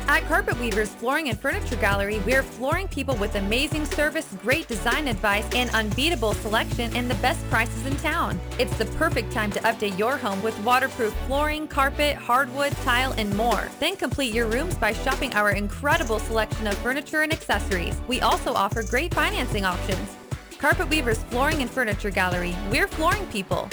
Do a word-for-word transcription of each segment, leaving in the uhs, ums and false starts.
At Carpet Weavers Flooring and Furniture Gallery, we're flooring people with amazing service, great design advice, and unbeatable selection and the best prices in town. It's the perfect time to update your home with waterproof flooring, carpet, hardwood, tile, and more. Then complete your rooms by shopping our incredible selection of furniture and accessories. We also offer great financing options. Carpet Weavers Flooring and Furniture Gallery. We're flooring people.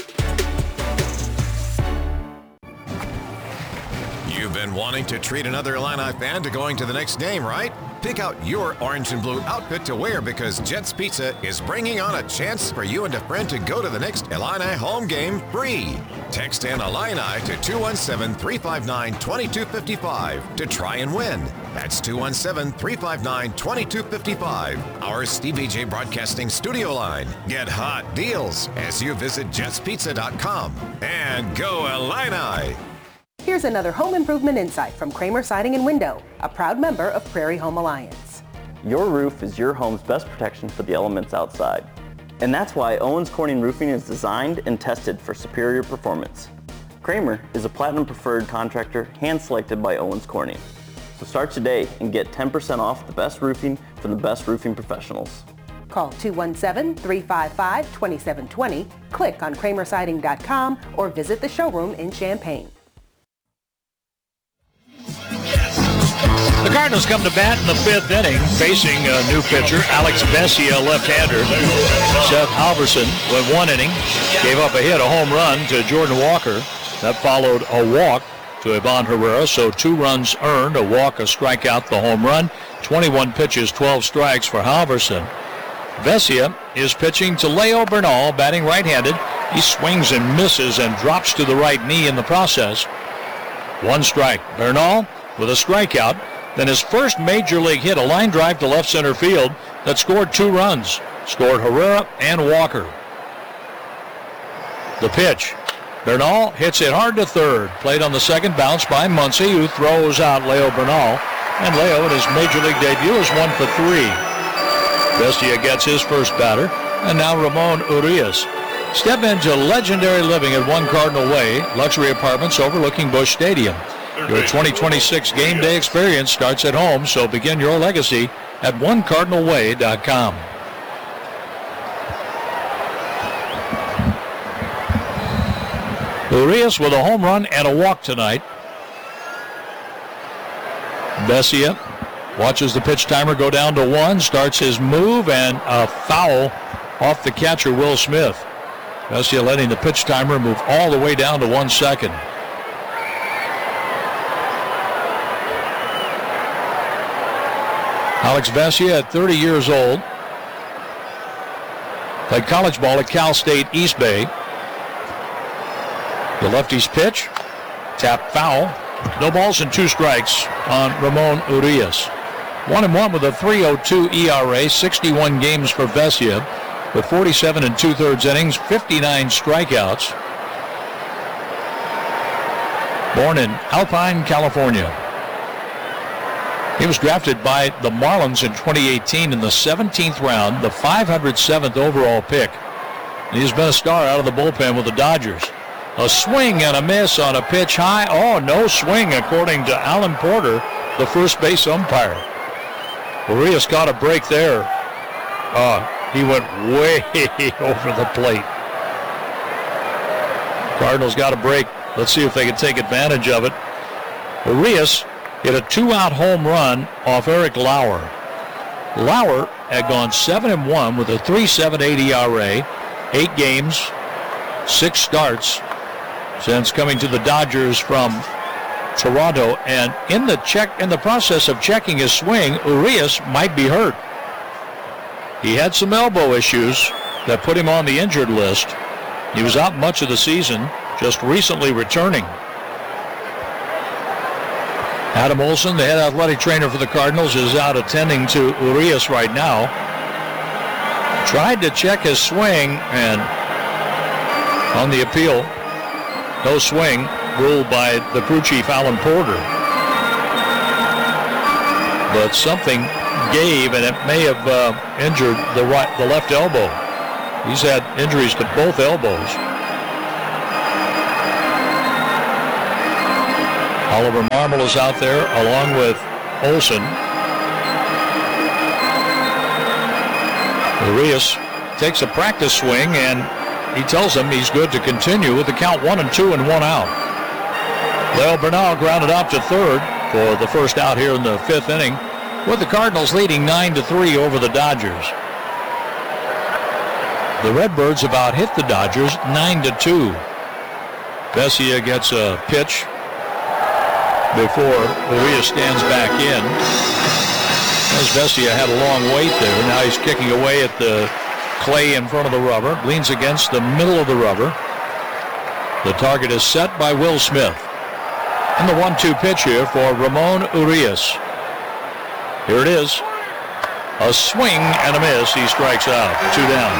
You've been wanting to treat another Illini fan to going to the next game, right? Pick out your orange and blue outfit to wear because Jets Pizza is bringing on a chance for you and a friend to go to the next Illini home game free. Text in Illini to two one seven, three five nine, two two five five to try and win. That's two one seven, three five nine, two two five five. Our Stevie J Broadcasting studio line. Get hot deals as you visit jets pizza dot com. And go Illini! Here's another home improvement insight from Kramer Siding and Window, a proud member of Prairie Home Alliance. Your roof is your home's best protection for the elements outside. And that's why Owens Corning Roofing is designed and tested for superior performance. Kramer is a platinum preferred contractor hand-selected by Owens Corning. So start today and get ten percent off the best roofing from the best roofing professionals. Call two one seven, three five five, two seven two zero, click on kramer siding dot com, or visit the showroom in Champaign. The Cardinals come to bat in the fifth inning, facing a new pitcher, Alex Vesia, left-hander. Seth Halverson went one inning, gave up a hit, a home run to Jordan Walker. That followed a walk to Ivan Herrera, so two runs earned, a walk, a strikeout, the home run. twenty-one pitches, twelve strikes for Halverson. Vesia is pitching to Leo Bernal, batting right-handed. He swings and misses and drops to the right knee in the process. One strike. Bernal with a strikeout. Then his first major league hit, a line drive to left center field that scored two runs. Scored Herrera and Walker. The pitch. Bernal hits it hard to third. Played on the second bounce by Muncy, who throws out Leo Bernal. And Leo in his major league debut is one for three. Vesia gets his first batter. And now Ramon Urias. Step into legendary living at One Cardinal Way, luxury apartments overlooking Busch Stadium. Your twenty twenty-six game day experience starts at home, so begin your legacy at one cardinal way dot com. Urias with a home run and a walk tonight. Vesia watches the pitch timer go down to one, starts his move, and a foul off the catcher, Will Smith. Vesia letting the pitch timer move all the way down to one second. Alex Vesia at thirty years old. Played college ball at Cal State East Bay. The lefty's pitch. Tap foul. No balls and two strikes on Ramon Urias. One and one with a three oh two E R A. sixty-one games for Vesia with forty-seven and two-thirds innings, fifty-nine strikeouts. Born in Alpine, California. He was drafted by the Marlins in twenty eighteen in the seventeenth round, the five hundred seventh overall pick. And he's been a star out of the bullpen with the Dodgers. A swing and a miss on a pitch high. Oh, no swing, according to Alan Porter, the first base umpire. Urias caught a break there. Uh, he went way over the plate. Cardinals got a break. Let's see if they can take advantage of it. Urias hit a two-out home run off Eric Lauer. Lauer had gone seven and one with a three point seven eight E R A, eight games, six starts since coming to the Dodgers from Toronto. And in the check, in the process of checking his swing, Urias might be hurt. He had some elbow issues that put him on the injured list. He was out much of the season, just recently returning. Adam Olson, the head athletic trainer for the Cardinals, is out attending to Urias right now. Tried to check his swing, and on the appeal, no swing, ruled by the crew chief, Alan Porter. But something gave, and it may have uh, injured the right, the left elbow. He's had injuries to both elbows. Oliver Marmol is out there along with Olson. Urias takes a practice swing, and he tells him he's good to continue with the count one and two and one out. Leo Bernal grounded out to third for the first out here in the fifth inning, with the Cardinals leading nine to three over the Dodgers. The Redbirds about hit the Dodgers nine to two. Vesia gets a pitch before Urias stands back in. As Vesia had a long wait there. Now he's kicking away at the clay in front of the rubber. Leans against the middle of the rubber. The target is set by Will Smith. And the one two pitch here for Ramon Urias. Here it is. A swing and a miss. He strikes out. Two down.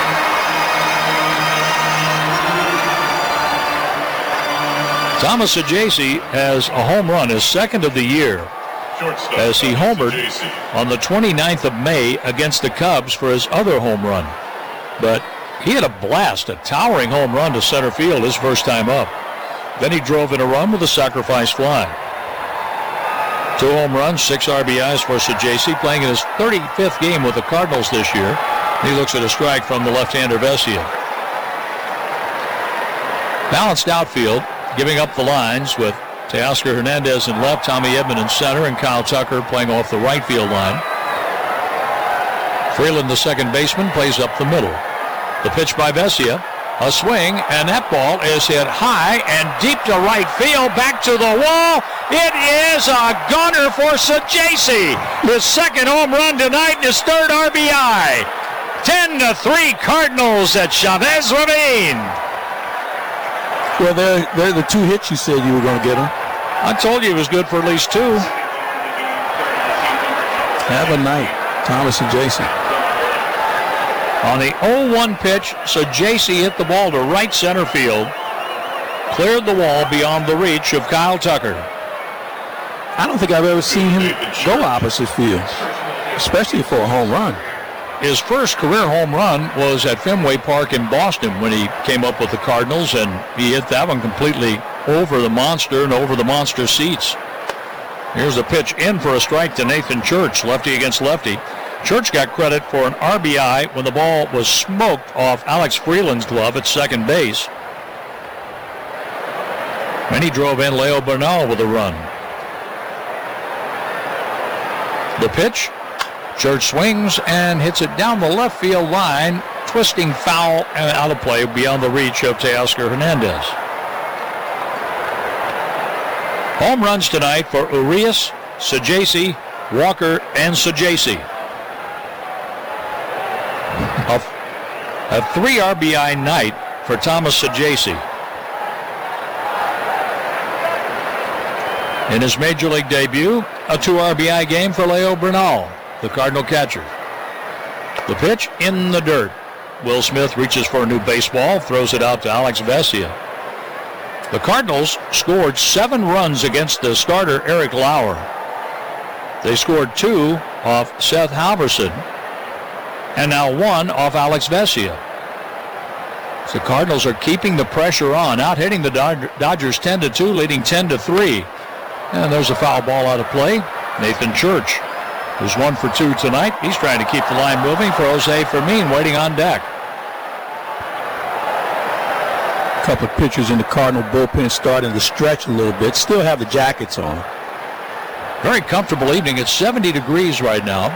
Thomas Saggese has a home run, his second of the year, as he homered on the twenty-ninth of May against the Cubs for his other home run. But he had a blast, a towering home run to center field his first time up. Then he drove in a run with a sacrifice fly. Two home runs, six R B Is for Saggese, playing in his thirty-fifth game with the Cardinals this year. He looks at a strike from the left-hander Vesia. Balanced outfield, giving up the lines with Teoscar Hernandez in left, Tommy Edman in center, and Kyle Tucker playing off the right field line. Freeland, the second baseman, plays up the middle. The pitch by Vesia, a swing, and that ball is hit high and deep to right field, back to the wall. It is a gunner for Saggese. His second home run tonight and his third R B I. ten to three Cardinals at Chavez Ravine. Well, they're, they're the two hits you said you were going to get him. I told you he was good for at least two. Have a night, Thomas Saggese. On the oh one pitch, Saggese hit the ball to right center field. Cleared the wall beyond the reach of Kyle Tucker. I don't think I've ever seen him go opposite field, especially for a home run. His first career home run was at Fenway Park in Boston when he came up with the Cardinals, and he hit that one completely over the monster and over the monster seats. Here's a pitch in for a strike to Nathan Church, lefty against lefty. Church got credit for an R B I when the ball was smoked off Alex Freeland's glove at second base. And he drove in Leo Bernal with a run. The pitch. Church swings and hits it down the left field line, twisting foul and out of play beyond the reach of Teoscar Hernandez. Home runs tonight for Urias, Saggese, Walker, and Saggese. A, a three R B I night for Thomas Saggese. In his major league debut, a two R B I game for Leo Bernal, the Cardinal catcher. The pitch in the dirt. Will Smith reaches for a new baseball, throws it out to Alex Vesia. The Cardinals scored seven runs against the starter Eric Lauer. They scored two off Seth Halverson, and now one off Alex Vesia. So the Cardinals are keeping the pressure on, out hitting the Dodgers ten to two, leading ten to three. And there's a foul ball out of play. Nathan Church, who's one for two tonight. He's trying to keep the line moving for Jose Fermin, waiting on deck. A couple of pitchers in the Cardinal bullpen starting to stretch a little bit. Still have the jackets on. Very comfortable evening. It's seventy degrees right now.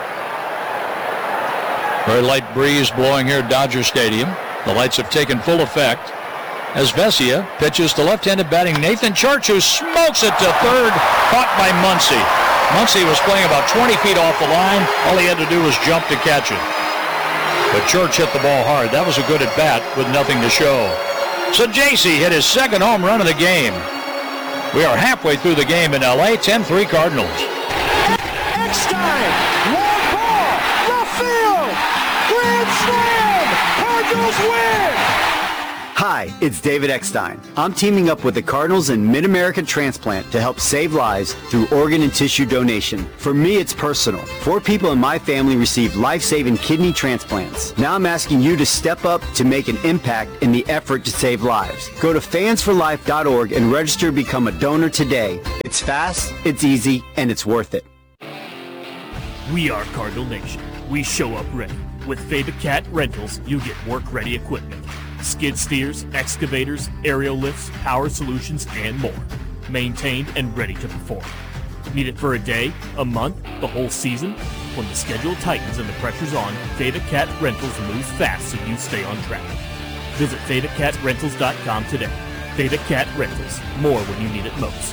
Very light breeze blowing here at Dodger Stadium. The lights have taken full effect as Vesia pitches to left-handed batting Nathan Church, who smokes it to third, caught by Muncy. Muncy was playing about twenty feet off the line. All he had to do was jump to catch it. But Church hit the ball hard. That was a good at-bat with nothing to show. Saggese hit his second home run of the game. We are halfway through the game in L A, ten three Cardinals. Eckstein, long ball, left field, grand slam, Cardinals win! Hi, it's David Eckstein. I'm teaming up with the Cardinals and Mid-America Transplant to help save lives through organ and tissue donation. For me, it's personal. Four people in my family received life-saving kidney transplants. Now I'm asking you to step up to make an impact in the effort to save lives. Go to fans for life dot org and register to become a donor today. It's fast, it's easy, and it's worth it. We are Cardinal Nation. We show up ready. With Fabicat Rentals, you get work-ready equipment. Skid steers, excavators, aerial lifts, power solutions, and more. Maintained and ready to perform. Need it for a day, a month, the whole season? When the schedule tightens and the pressure's on, Fabicat Rentals moves fast so you stay on track. Visit Fabicat Rentals dot com today. Fabicat Rentals. More when you need it most.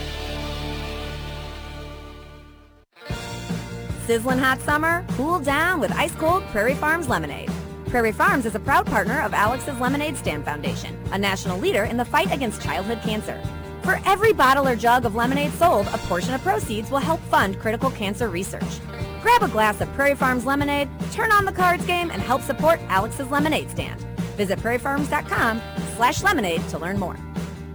Sizzling hot summer? Cool down with ice-cold Prairie Farms lemonade. Prairie Farms is a proud partner of Alex's Lemonade Stand Foundation, a national leader in the fight against childhood cancer. For every bottle or jug of lemonade sold, a portion of proceeds will help fund critical cancer research. Grab a glass of Prairie Farms lemonade, turn on the cards game, and help support Alex's Lemonade Stand. Visit prairie farms dot com slash lemonade to learn more.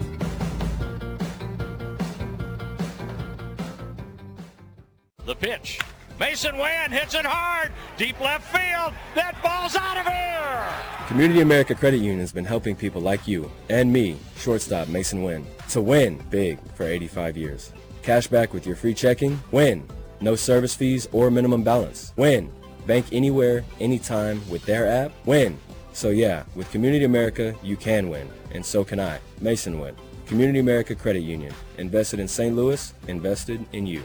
The pitch. Mason Wynn hits it hard. Deep left field. That ball's out of here. Community America Credit Union has been helping people like you and me, shortstop Mason Wynn, to win big for eighty-five years. Cash back with your free checking. Win. No service fees or minimum balance. Win. Bank anywhere, anytime with their app. Win. So yeah, with Community America, you can win. And so can I. Mason Wynn. Community America Credit Union. Invested in Saint Louis. Invested in you.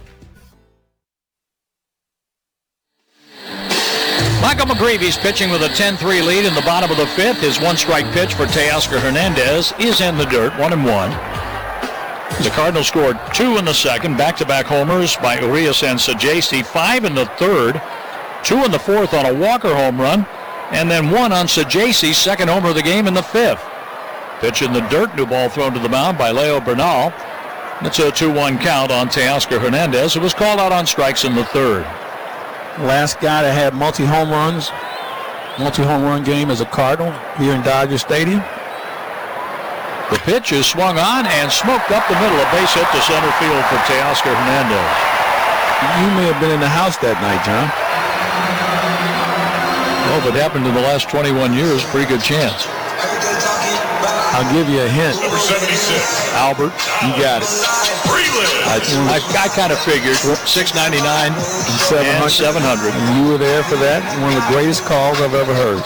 Michael McGreevy's pitching with a ten three lead in the bottom of the fifth. His one-strike pitch for Teoscar Hernandez is in the dirt, one and one. The Cardinals scored two in the second, back-to-back homers by Urias and Sajaci, five in the third, two in the fourth on a Walker home run, and then one on Sajaci's second homer of the game in the fifth. Pitch in the dirt, new ball thrown to the mound by Leo Bernal. It's a two one count on Teoscar Hernandez, who was called out on strikes in the third. Last guy that had multi-home runs, multi-home run game as a Cardinal here in Dodger Stadium. The pitch is swung on and smoked up the middle, a base hit to center field for Teoscar Hernandez. You may have been in the house that night, John. Well, if it happened in the last twenty-one years, pretty good chance. I'll give you a hint. Number seventy-six. Albert, you got it. I, I, I kind of figured six ninety-nine and seven hundred. And you were there for that. One of the greatest calls I've ever heard.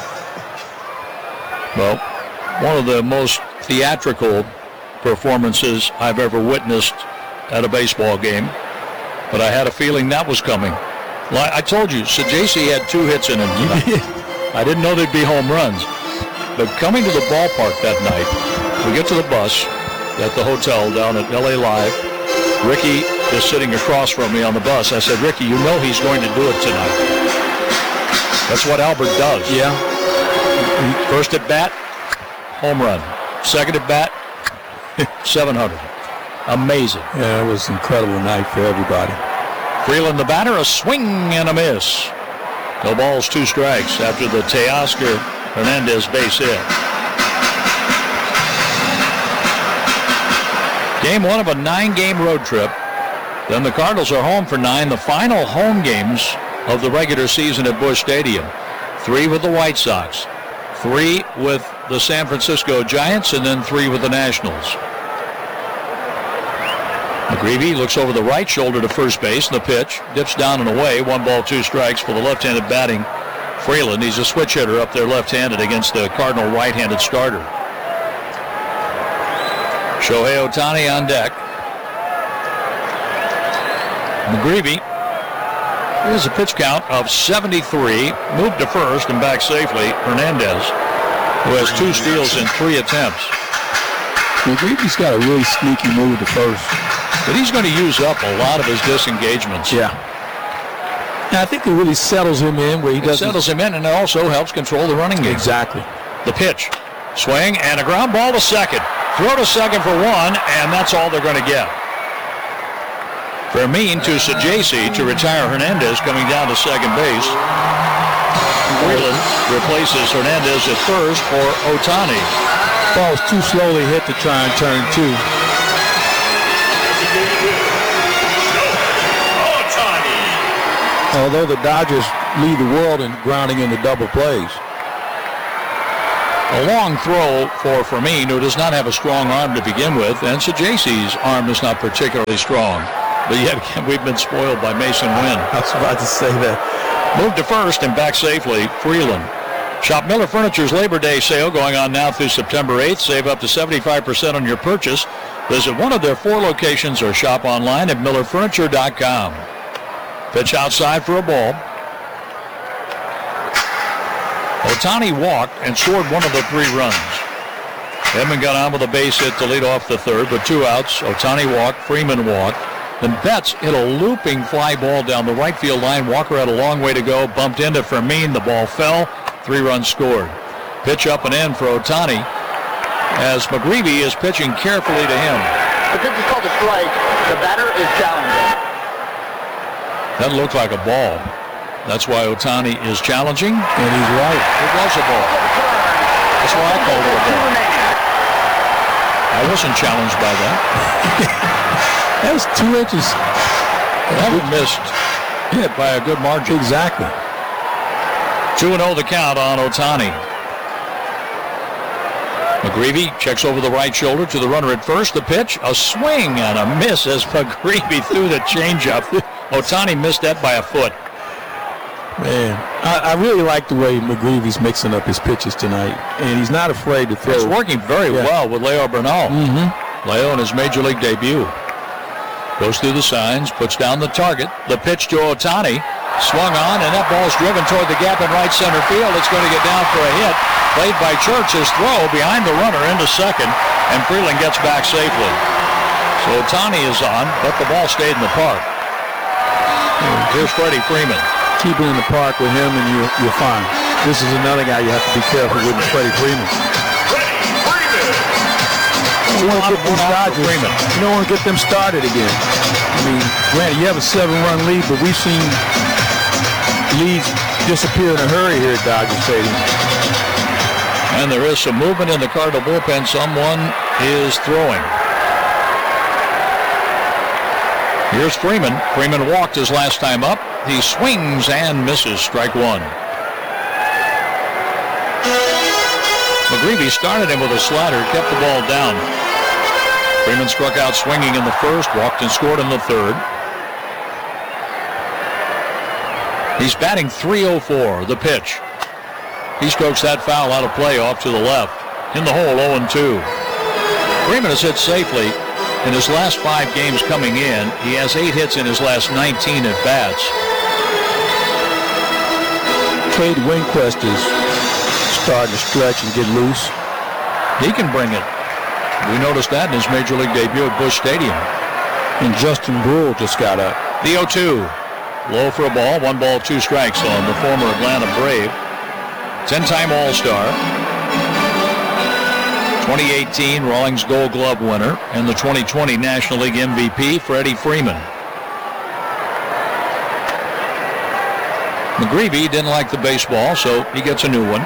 Well, one of the most theatrical performances I've ever witnessed at a baseball game. But I had a feeling that was coming. I told you, Sajaci had two hits in him tonight. I didn't know they'd be home runs. But coming to the ballpark that night, we get to the bus at the hotel down at L A Live. Ricky is sitting across from me on the bus. I said, Ricky, you know he's going to do it tonight. That's what Albert does. Yeah. First at bat, home run. Second at bat, seven hundred. Amazing. Yeah, it was an incredible night for everybody. Freeland the batter, a swing and a miss. No balls, two strikes after the Teoscar Hernandez base hit. Game one of a nine-game road trip. Then the Cardinals are home for nine, the final home games of the regular season at Busch Stadium. Three with the White Sox, three with the San Francisco Giants, and then three with the Nationals. McGreevy looks over the right shoulder to first base, and the pitch dips down and away. One ball, two strikes for the left-handed batting Freeland. He's a switch hitter up there left-handed against the Cardinal right-handed starter. Shohei Ohtani on deck. McGreevy is a pitch count of seventy-three. Moved to first and back safely. Hernandez, who has two steals in three attempts. McGreevy's got a really sneaky move to first. But he's going to use up a lot of his disengagements. Yeah. And I think it really settles him in where he doesn't. It settles him in, and it also helps control the running game. Exactly. The pitch. Swing and a ground ball to second. Throw to second for one, and that's all they're going to get. Fermin to Sajaci to retire Hernandez coming down to second base. Freeland replaces Hernandez at first for Ohtani. Ball was too slowly hit to try and turn two. Although the Dodgers lead the world in grounding into double plays. A long throw for Fermin, who does not have a strong arm to begin with, and Sajaci's arm is not particularly strong. But yet again, we've been spoiled by Mason Wynn. I was about to say that. Moved to first and back safely, Freeland. Shop Miller Furniture's Labor Day sale going on now through September eighth. Save up to seventy-five percent on your purchase. Visit one of their four locations or shop online at miller furniture dot com. Pitch outside for a ball. Ohtani walked and scored one of the three runs. Edman got on with a base hit to lead off the third, but two outs. Ohtani walked, Freeman walked. Then Betts hit a looping fly ball down the right field line. Walker had a long way to go, bumped into Fermin. The ball fell. Three runs scored. Pitch up and in for Ohtani as McGreevy is pitching carefully to him. The pitch is called a strike. The batter is challenging. That looked like a ball. That's why Ohtani is challenging. And he's right. It was a ball. That's why I called it a ball. I wasn't challenged by that. That was two inches. That was missed. Hit by a good margin. Exactly. two and oh the count on Ohtani. McGreevy checks over the right shoulder to the runner at first. The pitch, a swing and a miss as McGreevy threw the changeup. Ohtani missed that by a foot. Man, I, I really like the way McGreevy's mixing up his pitches tonight, and he's not afraid to throw. It's working very yeah. well with Leo Bernal. Mm-hmm. Leo in his major league debut. Goes through the signs, puts down the target. The pitch to Ohtani, swung on, and that ball's driven toward the gap in right center field. It's going to get down for a hit. Played by Church, his throw behind the runner into second, and Freeland gets back safely. So Ohtani is on, but the ball stayed in the park. Here's Freddie Freeman. Keep it in the park with him and you, you're fine. This is another guy you have to be careful with, Freddie Freeman. You don't want to get these Dodgers, you don't want to get them started again. I mean, granted, you have a seven-run lead, but we've seen leads disappear in a hurry here at Dodger Stadium. And there is some movement in the Cardinal bullpen. Someone is throwing. Here's Freeman. Freeman walked his last time up. He swings and misses. Strike one. McGreevy started him with a slider, kept the ball down. Freeman struck out swinging in the first, walked and scored in the third. He's batting three oh four, the pitch. He strokes that foul out of play off to the left. In the hole, oh and two. Freeman has hit safely. In his last five games coming in, he has eight hits in his last nineteen at-bats. Cade Winquist is starting to stretch and get loose. He can bring it. We noticed that in his Major League debut at Busch Stadium. And Justin Brule just got up. The oh two. Low for a ball. One ball, two strikes on the former Atlanta Brave. ten-time All-Star. twenty eighteen Rawlings Gold Glove winner and the twenty twenty National League M V P, Freddie Freeman. McGreevy didn't like the baseball, so he gets a new one.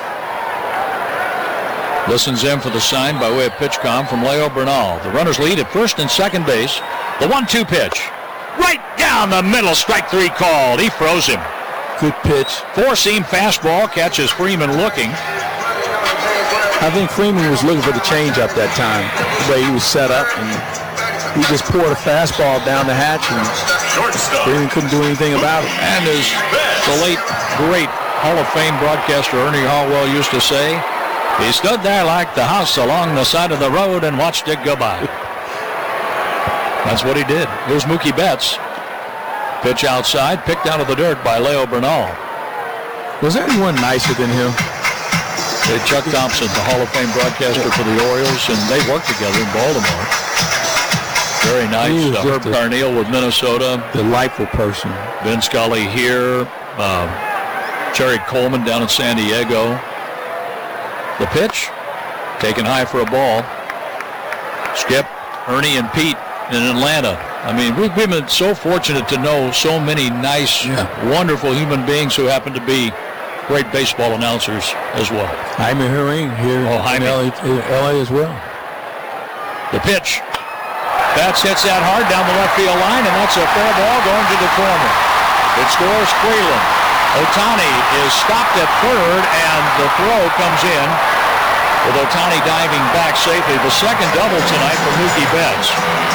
Listens in for the sign by way of pitch comm from Leo Bernal. The runners lead at first and second base. The one two pitch. Right down the middle, strike three called. He froze him. Good pitch. Four-seam fastball catches Freeman looking. I think Freeman was looking for the changeup that time, the way he was set up, and he just poured a fastball down the hatch, and Freeman couldn't do anything about it. And as the late, great Hall of Fame broadcaster Ernie Harwell used to say, he stood there like the house along the side of the road and watched it go by. That's what he did. Here's Mookie Betts. Pitch outside, picked out of the dirt by Leo Bernal. Was anyone nicer than him? Chuck Thompson, the Hall of Fame broadcaster for the Orioles, and they worked together in Baltimore. Very nice. Uh, Herb Carneal with Minnesota. Delightful person. Vin Scully here. Uh, Terry Coleman down in San Diego. The pitch, taken high for a ball. Skip, Ernie, and Pete in Atlanta. I mean, we've been so fortunate to know so many nice, yeah. wonderful human beings who happen to be great baseball announcers as well. Jaime Herring here oh, Jaime. in L A as well. The pitch. Betts hits that hard down the left field line, and that's a fair ball going to the corner. It scores Freeland. Ohtani is stopped at third, and the throw comes in with Ohtani diving back safely. The second double tonight for Mookie Betts.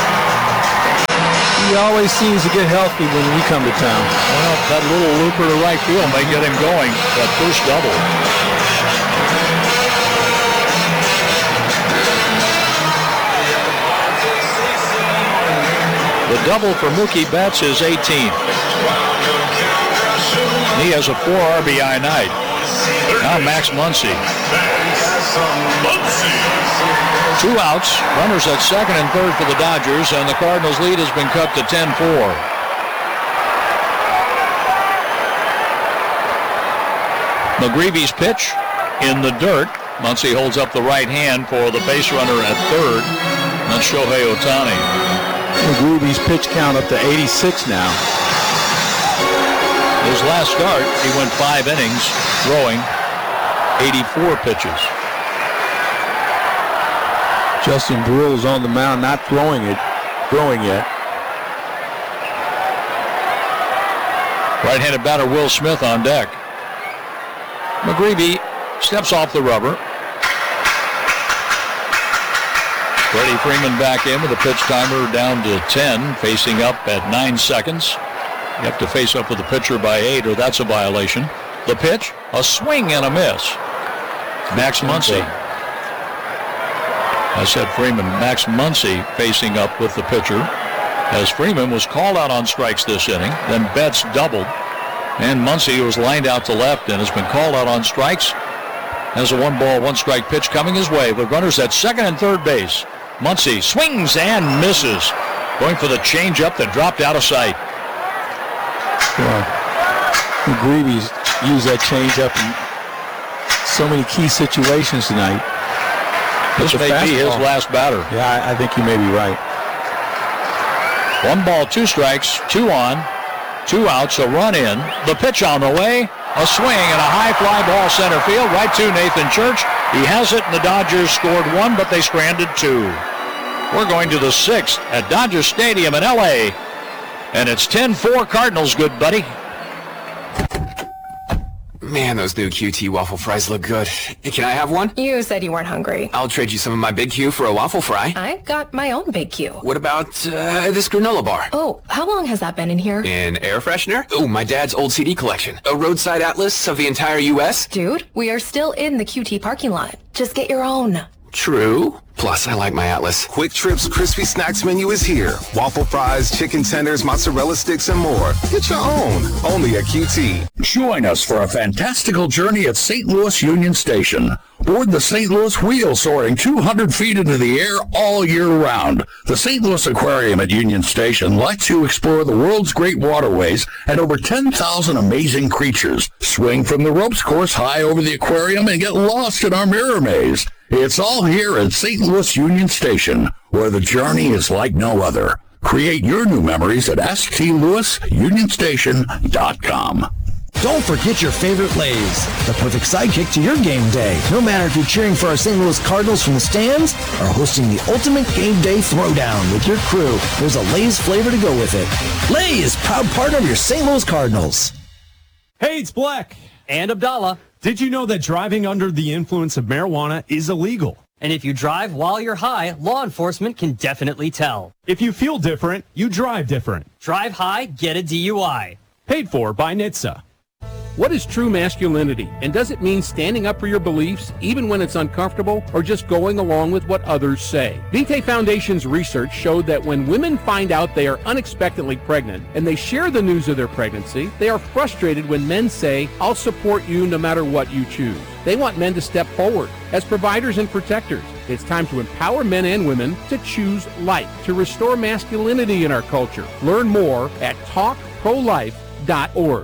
He always seems to get healthy when we come to town. Well, that little looper to right field may get him going, that first double. The double for Mookie Betts is eighteenth. He has a four R B I night. Now Max Muncy. Two outs, runners at second and third for the Dodgers, and the Cardinals' lead has been cut to ten four. McGreevy's pitch in the dirt. Muncy holds up the right hand for the base runner at third. That's Shohei Ohtani. McGreevy's pitch count up to eighty-six now. His last start, he went five innings, throwing eighty-four pitches. Justin Brill's on the mound, not throwing it, throwing yet. Right-handed batter Will Smith on deck. McGreevy steps off the rubber. Freddie Freeman back in with a pitch timer down to ten, facing up at nine seconds. You have to face up with the pitcher by eight, or that's a violation. The pitch, a swing and a miss. Max Muncy. I said Freeman. Max Muncy facing up with the pitcher, as Freeman was called out on strikes this inning. Then Betts doubled, and Muncy was lined out to left and has been called out on strikes. Has a one-ball, one-strike pitch coming his way with runners at second and third base. Muncy swings and misses, going for the changeup that dropped out of sight. Well, McGreevy's used that changeup in so many key situations tonight. This may be his last batter. Yeah, I, I think you may be right. One ball, two strikes, two on, two outs, a run in. The pitch on the way, a swing and a high fly ball center field right to Nathan Church. He has it, and the Dodgers scored one, but they stranded two. We're going to the sixth at Dodger Stadium in L A, and it's ten four Cardinals, good buddy. Man, those new Q T waffle fries look good. Hey, can I have one? You said you weren't hungry. I'll trade you some of my Big Q for a waffle fry. I've got my own Big Q. What about uh, this granola bar? Oh, how long has that been in here? An air freshener? Oh, my dad's old C D collection. A roadside atlas of the entire U S? Dude, we are still in the Q T parking lot. Just get your own. True. Plus, I like my Atlas. Quick Trip's Crispy Snacks menu is here. Waffle fries, chicken tenders, mozzarella sticks, and more. Get your own. Only at Q T. Join us for a fantastical journey at Saint Louis Union Station. Board the Saint Louis Wheel, soaring two hundred feet into the air all year round. The Saint Louis Aquarium at Union Station lets you explore the world's great waterways and over ten thousand amazing creatures. Swing from the ropes course high over the aquarium and get lost in our mirror maze. It's all here at Saint Louis Union Station, where the journey is like no other. Create your new memories at s t louis union station dot com. Don't forget your favorite Lay's, the perfect sidekick to your game day. No matter if you're cheering for our Saint Louis Cardinals from the stands or hosting the ultimate game day throwdown with your crew, there's a Lay's flavor to go with it. Lay's, proud partner of your Saint Louis Cardinals. Hey, it's Black. And Abdallah. Did you know that driving under the influence of marijuana is illegal? And if you drive while you're high, law enforcement can definitely tell. If you feel different, you drive different. Drive high, get a D U I. Paid for by N H T S A. What is true masculinity, and does it mean standing up for your beliefs even when it's uncomfortable, or just going along with what others say? Vitae Foundation's research showed that when women find out they are unexpectedly pregnant and they share the news of their pregnancy, they are frustrated when men say, "I'll support you no matter what you choose." They want men to step forward as providers and protectors. It's time to empower men and women to choose life, to restore masculinity in our culture. Learn more at talk pro life dot org.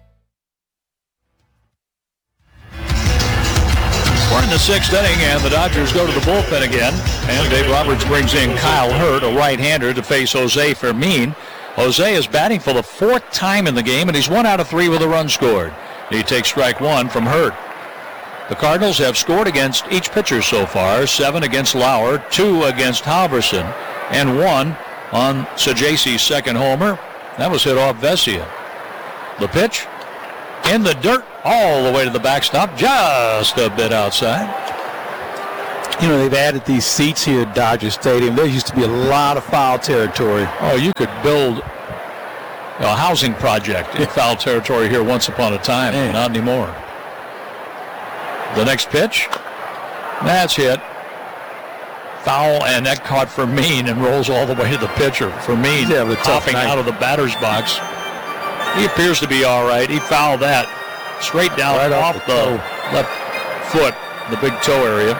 We're in the sixth inning, and the Dodgers go to the bullpen again. And Dave Roberts brings in Kyle Hurt, a right-hander, to face Jose Fermin. Jose is batting for the fourth time in the game, and he's one out of three with a run scored. He takes strike one from Hurt. The Cardinals have scored against each pitcher so far, seven against Lauer, two against Halverson, and one on Sajase's second homer. That was hit off Vesia. The pitch in the dirt all the way to the backstop, just a bit outside. You know, they've added these seats here at Dodger Stadium. There used to be a lot of foul territory. Oh, you could build a housing project in foul territory here once upon a time. Man. Not anymore. The next pitch, that's hit. Foul, and that caught Fermin and rolls all the way to the pitcher. Fermin popping out of the batter's box. He appears to be all right. He fouled that straight down right off, off the, the left foot, the big toe area.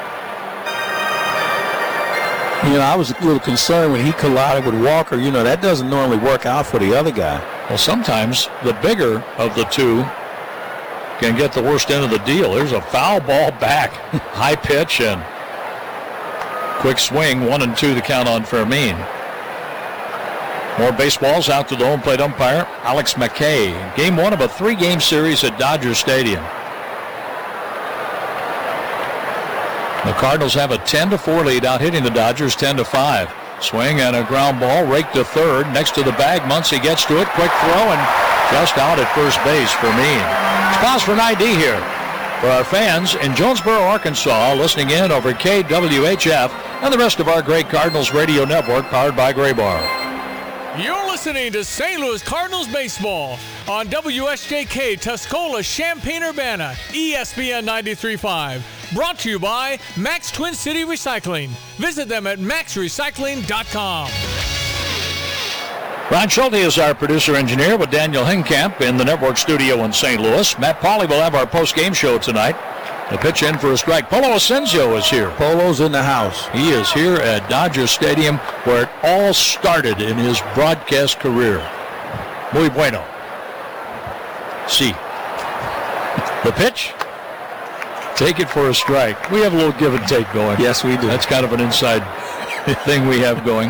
You know, I was a little concerned when he collided with Walker. You know, that doesn't normally work out for the other guy. Well, sometimes the bigger of the two can get the worst end of the deal. There's a foul ball back. High pitch and quick swing. One and two to count on Fermin. More baseballs out to the home plate umpire, Alex McKay. Game one of a three-game series at Dodger Stadium. The Cardinals have a ten to four lead, out hitting the Dodgers ten to five. Swing and a ground ball raked to third. Next to the bag, Muncy gets to it. Quick throw and just out at first base for Fermin. It's pause for an I D here for our fans in Jonesboro, Arkansas, listening in over K W H F and the rest of our great Cardinals radio network powered by Graybar. You're listening to Saint Louis Cardinals baseball on W S J K Tuscola, Champaign-Urbana, E S P N ninety-three point five. Brought to you by Max Twin City Recycling. Visit them at max recycling dot com. Ron Schulte is our producer-engineer with Daniel Hinkamp in the network studio in Saint Louis. Matt Pauley will have our post-game show tonight. The pitch in for a strike. Polo Asensio is here. Polo's in the house. He is here at Dodger Stadium where it all started in his broadcast career. Muy bueno. See. The pitch. Take it for a strike. We have a little give and take going. Yes, we do. That's kind of an inside thing we have going.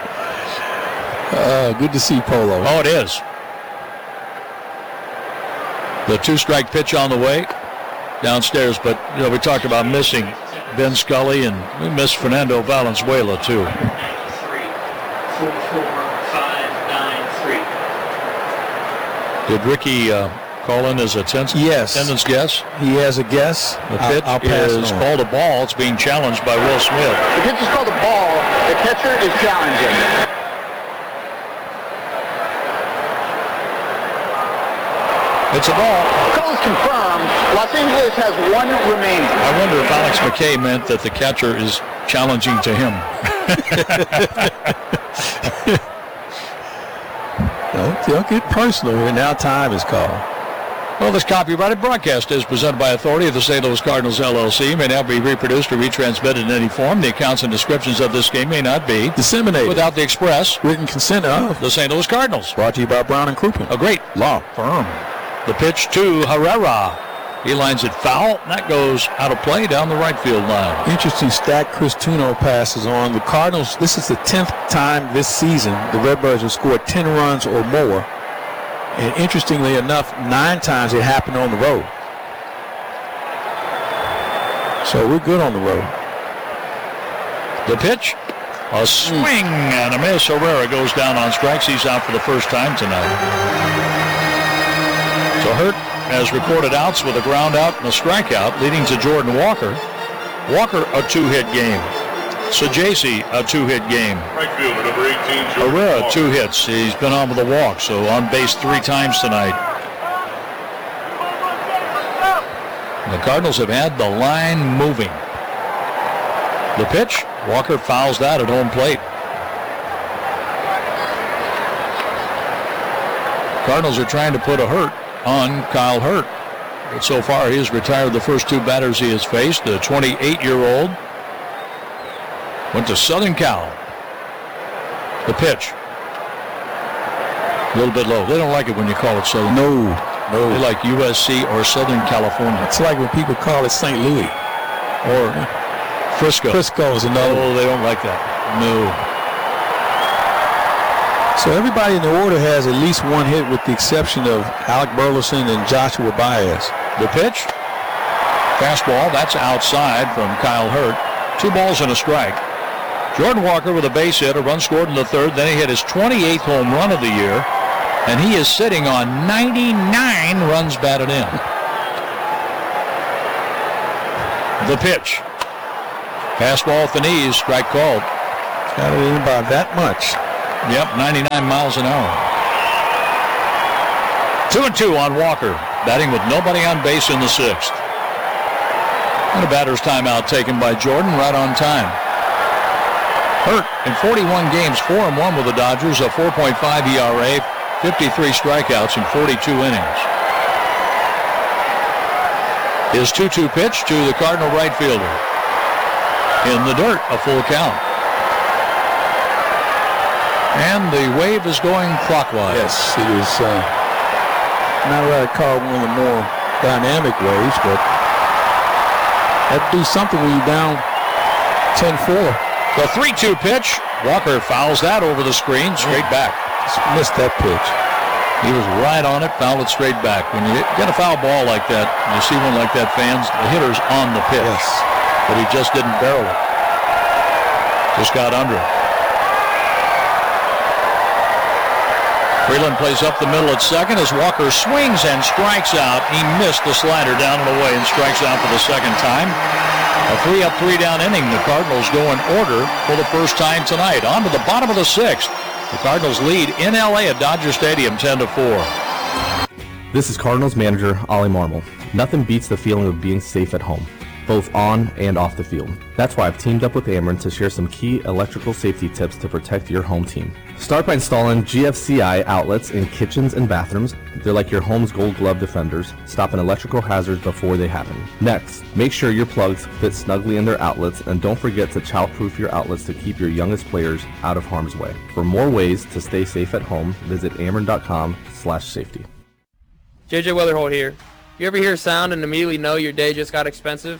Uh, good to see Polo. Oh, it is. The two-strike pitch on the way downstairs, but you know we talked about missing Ben Scully, and we missed Fernando Valenzuela too. Three, four, four, five, nine, three. Did Ricky uh, call in as a ten- yes. attendance guess? He has a guess. The pitch I'll, I'll is called a ball. It's being challenged by Will Smith. The pitch is called a ball. The catcher is challenging. It's a ball. Call is confirmed. Los Angeles has one remaining. I wonder if Alex McKay meant that the catcher is challenging to him. don't, don't get personal here. Now time is called. Well, this copyrighted broadcast is presented by authority of the Saint Louis Cardinals, L L C. May not be reproduced or retransmitted in any form. The accounts and descriptions of this game may not be disseminated without the express written consent of the Saint Louis Cardinals. Brought to you by Brown and Crouppen, a great law firm. The pitch to Herrera. He lines it foul. That goes out of play down the right field line. Interesting stat Chris Tuno passes on. The Cardinals, this is the tenth time this season the Redbirds have scored ten runs or more. And interestingly enough, nine times it happened on the road. So we're good on the road. The pitch, a swing and a miss. Herrera goes down on strikes. He's out for the first time tonight. So Hurt has recorded outs with a ground out and a strikeout, leading to Jordan Walker. Walker, a two-hit game. Sajasi, a two-hit game. Right fielder, number eighteen, Herrera, two hits. He's been on with a walk, so on base three times tonight. The Cardinals have had the line moving. The pitch, Walker fouls that at home plate. Cardinals are trying to put a hurt on Kyle Hurt. But so far, he has retired the first two batters he has faced. The twenty-eight-year-old went to Southern Cal. The pitch. A little bit low. They don't like it when you call it Southern. No, no. They like U S C or Southern California. It's like when people call it Saint Louis. Or Frisco. Frisco is another. Oh, they don't like that. No. So everybody in the order has at least one hit with the exception of Alec Burleson and Joshua Baez. The pitch. Fastball, that's outside from Kyle Hurt. Two balls and a strike. Jordan Walker with a base hit, a run scored in the third. Then he hit his twenty-eighth home run of the year. And he is sitting on ninety-nine runs batted in. The pitch. Fastball at the knees, strike called. Got it in by that much. Yep, ninety-nine miles an hour. Two and two on Walker, batting with nobody on base in the sixth. And a batter's timeout taken by Jordan right on time. Hurt in forty-one games, four and one with the Dodgers, a four point five E R A, fifty-three strikeouts in forty-two innings. His two two pitch to the Cardinal right fielder. In the dirt, a full count. And the wave is going clockwise. Yes, it is uh, not what I'd call one of the more dynamic waves, but that'd be something when you're down ten four. The three two pitch. Walker fouls that over the screen, straight back. Just missed that pitch. He was right on it, fouled it straight back. When you get a foul ball like that, you see one like that, fans, the hitter's on the pitch. Yes. But he just didn't barrel it. Just got under it. Freeland plays up the middle at second as Walker swings and strikes out. He missed the slider down and away and strikes out for the second time. A three up, three down inning. The Cardinals go in order for the first time tonight. On to the bottom of the sixth. The Cardinals lead in L A at Dodger Stadium ten to four. This is Cardinals manager Ollie Marmol. Nothing beats the feeling of being safe at home, both on and off the field. That's why I've teamed up with Ameren to share some key electrical safety tips to protect your home team. Start by installing G F C I outlets in kitchens and bathrooms. They're like your home's gold glove defenders, stopping electrical hazards before they happen. Next, make sure your plugs fit snugly in their outlets, and don't forget to child-proof your outlets to keep your youngest players out of harm's way. For more ways to stay safe at home, visit ameren.com slash safety. J J Weatherholt here. You ever hear a sound and immediately know your day just got expensive?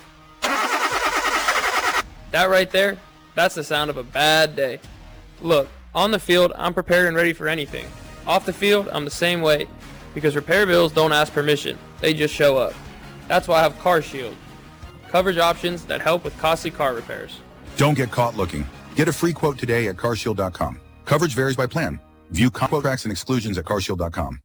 That right there, that's the sound of a bad day. Look, on the field, I'm prepared and ready for anything. Off the field, I'm the same way, because repair bills don't ask permission, they just show up. That's why I have CarShield, coverage options that help with costly car repairs. Don't get caught looking. Get a free quote today at car shield dot com. Coverage varies by plan. View contracts and exclusions at car shield dot com.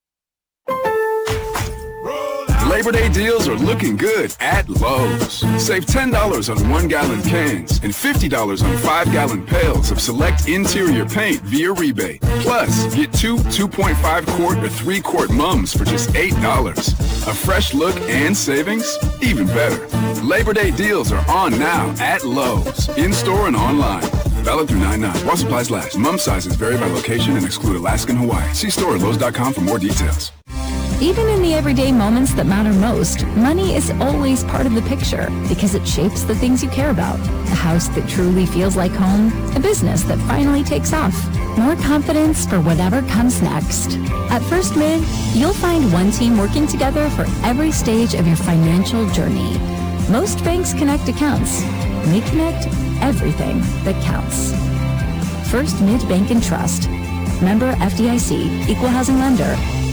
Labor Day deals are looking good at Lowe's. Save ten dollars on one-gallon cans and fifty dollars on five-gallon pails of select interior paint via rebate. Plus, get two two point five quart or three quart mums for just eight dollars. A fresh look and savings? Even better. Labor Day deals are on now at Lowe's, in-store and online. Valid through nine nine. While supplies last. Mum sizes vary by location and exclude Alaska and Hawaii. See store at Lowe's dot com for more details. Even in the everyday moments that matter most, money is always part of the picture because it shapes the things you care about. A house that truly feels like home, a business that finally takes off, more confidence for whatever comes next. At First Mid, you'll find one team working together for every stage of your financial journey. Most banks connect accounts. We connect everything that counts. First Mid Bank and Trust. Member F D I C, Equal Housing Lender.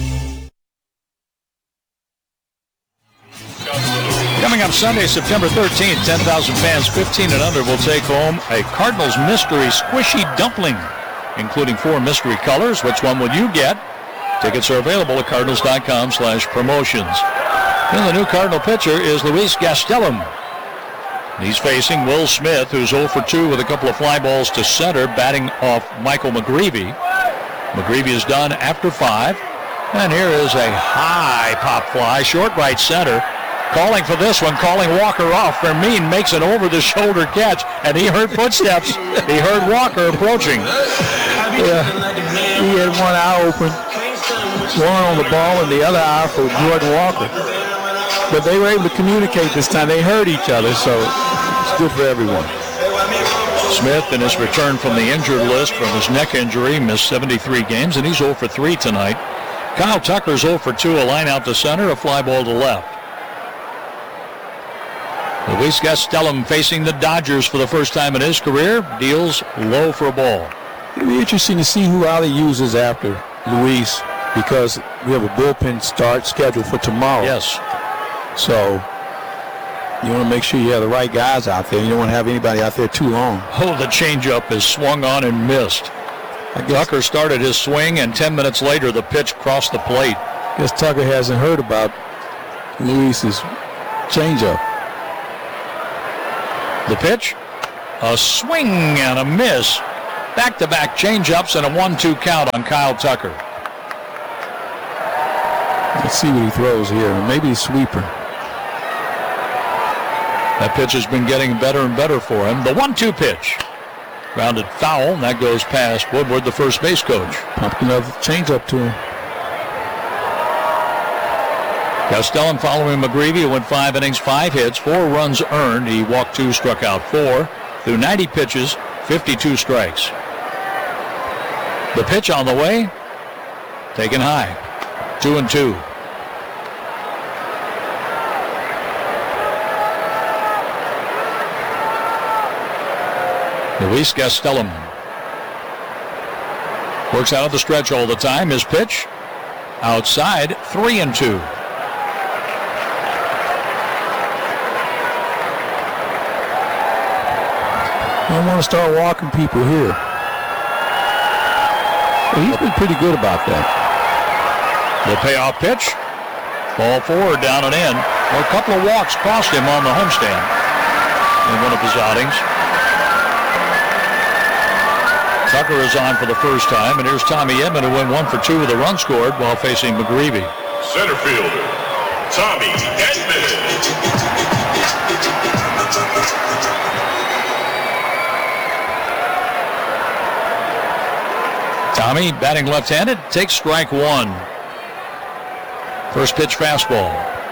Coming up Sunday, September thirteenth, ten thousand fans fifteen and under will take home a Cardinals mystery squishy dumpling, including four mystery colors. Which one will you get? Tickets are available at cardinals dot com slash promotions. And the new Cardinal pitcher is Luis Gastelum. He's facing Will Smith, who's oh for two with a couple of fly balls to center, batting off Michael McGreevy. McGreevy is done after five. And here is a high pop fly, short right center. Calling for this one, calling Walker off. Fermin makes an over-the-shoulder catch, and he heard footsteps. He heard Walker approaching. Yeah, he had one eye open, one on the ball, and the other eye for Jordan Walker. But they were able to communicate this time. They heard each other, so it's good for everyone. Smith, in his return from the injured list from his neck injury, missed seventy-three games, and he's oh for three tonight. Kyle Tucker's oh for two, a line out to center, a fly ball to left. Luis Gastelum facing the Dodgers for the first time in his career, deals low for a ball. It'll be interesting to see who Ali uses after Luis, because we have a bullpen start scheduled for tomorrow. Yes. So you want to make sure you have the right guys out there. You don't want to have anybody out there too long. Oh, the changeup is swung on and missed. Tucker started his swing, and ten minutes later, the pitch crossed the plate. I guess Tucker hasn't heard about Luis's changeup. The pitch, a swing and a miss. Back-to-back changeups and a one two count on Kyle Tucker. Let's see what he throws here. Maybe a sweeper. That pitch has been getting better and better for him. The one two pitch. Grounded foul, and that goes past Woodward, the first base coach. Pumped another changeup to him. Castellan following McGreevy, who went five innings, five hits, four runs earned. He walked two, struck out four. Through ninety pitches, fifty-two strikes. The pitch on the way, taken high. Two and two. Luis Castellan works out of the stretch all the time. His pitch outside, three and two. I want to start walking people here. Well, he's been pretty good about that. The payoff pitch. Ball four down and in. Well, a couple of walks cost him on the homestand in one of his outings. Tucker is on for the first time, and here's Tommy Edman, who went one for two with a run scored while facing McGreevy. Center fielder, Tommy Edman. Tommy, batting left-handed, takes strike one. First pitch fastball.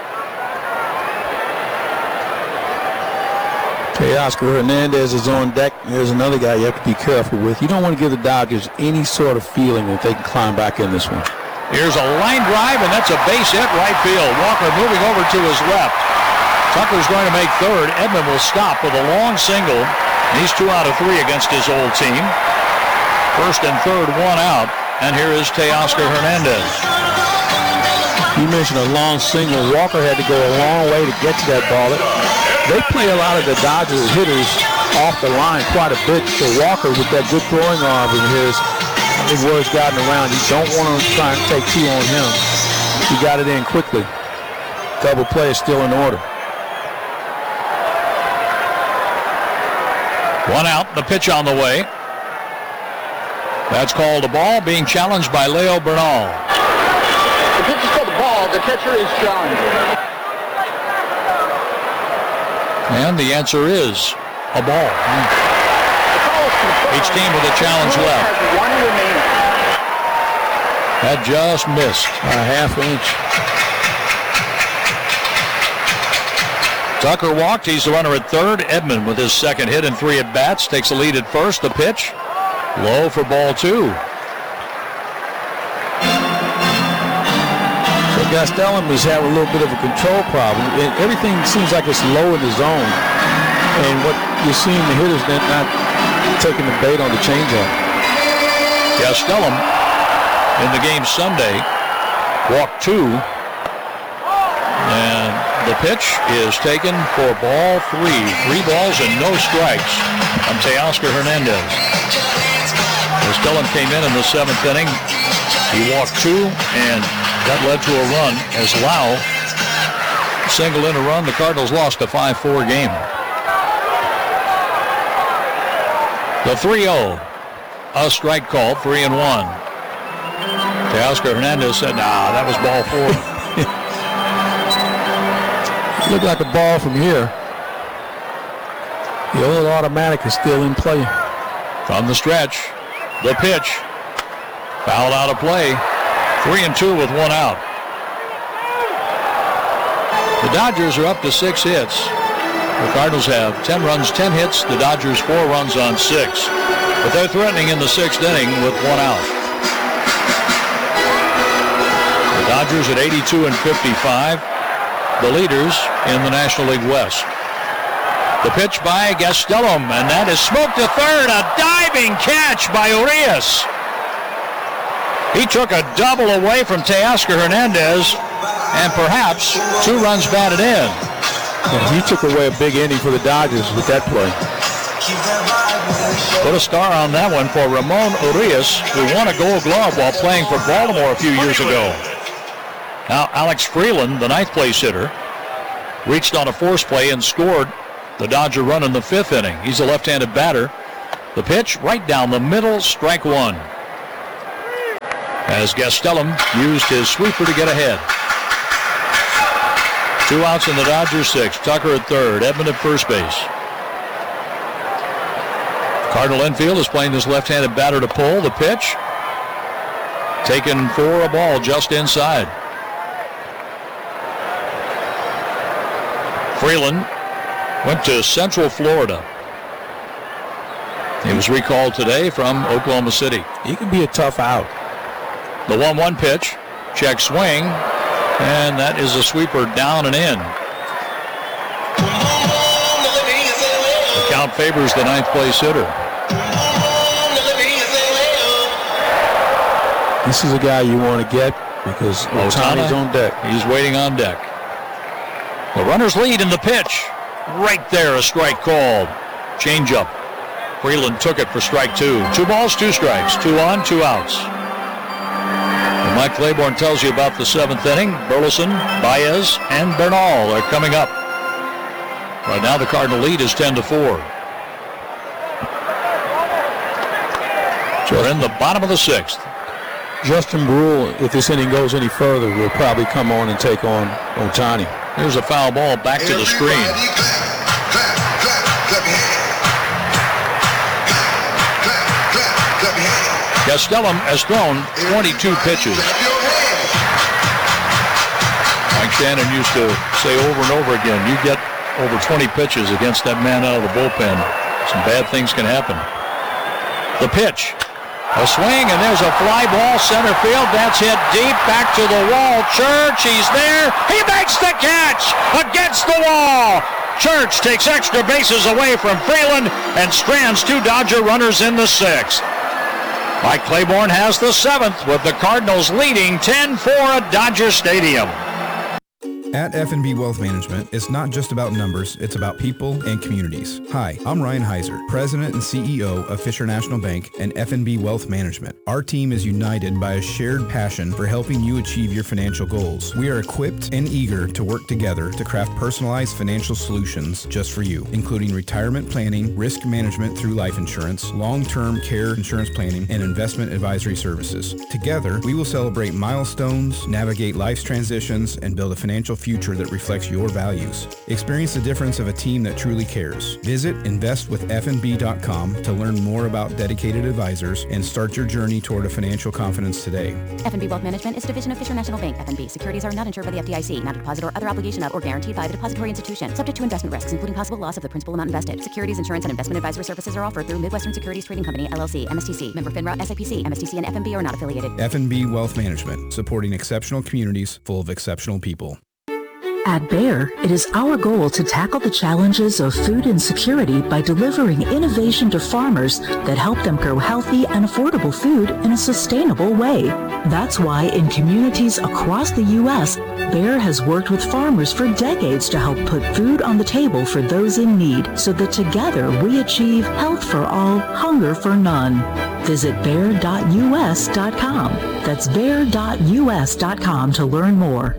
Teoscar Hernandez is on deck. There's another guy you have to be careful with. You don't want to give the Dodgers any sort of feeling that they can climb back in this one. Here's a line drive, and that's a base hit right field. Walker moving over to his left. Tucker's going to make third. Edman will stop with a long single. He's two out of three against his old team. First and third, one out. And here is Teoscar Hernandez. You mentioned a long single. Walker had to go a long way to get to that ball. They play a lot of the Dodgers hitters off the line quite a bit. So Walker, with that good throwing arm of his, I think word's gotten around. You don't want to try and take two on him. He got it in quickly. Double play is still in order. One out, the pitch on the way. That's called a ball, being challenged by Leo Bernal. The pitch is called a ball. The catcher is challenged. And the answer is a ball. Each team with a challenge left. That just missed. A half inch. Tucker walked. He's the runner at third. Edman with his second hit and three at-bats takes the lead at first. The pitch low for ball two. Castellan was having a little bit of a control problem. And everything seems like it's low in the zone. And what you're seeing, the hitters not taking the bait on the changeup. Castellan in the game Sunday walked two. And the pitch is taken for ball three. Three balls and no strikes from Teoscar Hernandez. Castellan came in in the seventh inning. He walked two, and that led to a run as Lau singled in a run. The Cardinals lost a five four game. The three oh, a strike call, three and one. Teoscar Hernandez said, nah, that was ball four. Looked like a ball from here. The old automatic is still in play. From the stretch, the pitch. Fouled out of play. Three and two with one out. The Dodgers are up to six hits. The Cardinals have ten runs, ten hits. The Dodgers four runs on six. But they're threatening in the sixth inning with one out. The Dodgers at eighty-two and fifty-five. The leaders in the National League West. The pitch by Gastelum, and that is smoked to third. A diving catch by Urias. He took a double away from Teoscar Hernandez, and perhaps two runs batted in. And he took away a big inning for the Dodgers with that play. Put a star on that one for Ramon Urias, who won a Gold Glove while playing for Baltimore a few years ago. Now Alex Freeland, the ninth place hitter, reached on a force play and scored the Dodger run in the fifth inning. He's a left-handed batter. The pitch right down the middle, strike one. As Gastelum used his sweeper to get ahead. Two outs in the Dodgers sixth. Tucker at third, Edman at first base. Cardinal infield is playing this left-handed batter to pull. The pitch taken for a ball just inside. Freeland went to Central Florida. He was recalled today from Oklahoma City. He can be a tough out. The one one pitch, check swing, and that is a sweeper down and in. The count favors the ninth place hitter. This is a guy you want to get because Ohtani's on deck. He's waiting on deck. The runners lead in the pitch. Right there, a strike called. Change up. Freeland took it for strike two. Two balls, two strikes. Two on, two outs. And Mike Claiborne tells you about the seventh inning. Burleson, Baez, and Bernal are coming up. Right now the Cardinal lead is ten to four. We're in the bottom of the sixth. Justin Brule, if this inning goes any further, will probably come on and take on Ohtani. Here's a foul ball back to the screen. Gastelum has thrown twenty-two pitches. Mike Shannon used to say over and over again, you get over twenty pitches against that man out of the bullpen, some bad things can happen. The pitch, a swing, and there's a fly ball center field. That's hit deep back to the wall. Church, he's there. He makes the catch against the wall. Church takes extra bases away from Freeland and strands two Dodger runners in the sixth. Mike Claiborne has the seventh with the Cardinals leading ten four at Dodger Stadium. At F and B Wealth Management, it's not just about numbers, it's about people and communities. Hi, I'm Ryan Heiser, President and C E O of Fisher National Bank and F and B Wealth Management. Our team is united by a shared passion for helping you achieve your financial goals. We are equipped and eager to work together to craft personalized financial solutions just for you, including retirement planning, risk management through life insurance, long-term care insurance planning, and investment advisory services. Together, we will celebrate milestones, navigate life's transitions, and build a financial future that reflects your values. Experience the difference of a team that truly cares. Visit invest with f n b dot com to learn more about dedicated advisors and start your journey toward a financial confidence today. F and B Wealth Management is a division of Fisher National Bank. F and B securities are not insured by the F D I C, not a deposit or other obligation of or guaranteed by the depository institution, subject to investment risks, including possible loss of the principal amount invested. Securities, insurance, and investment advisory services are offered through Midwestern Securities Trading Company, L L C, M S T C, member FINRA, S I P C, M S T C, and F and B are not affiliated. F and B Wealth Management, supporting exceptional communities full of exceptional people. At Bayer, it is our goal to tackle the challenges of food insecurity by delivering innovation to farmers that help them grow healthy and affordable food in a sustainable way. That's why in communities across the U S, Bayer has worked with farmers for decades to help put food on the table for those in need so that together we achieve health for all, hunger for none. Visit bayer dot U S dot com. That's bayer dot U S dot com to learn more.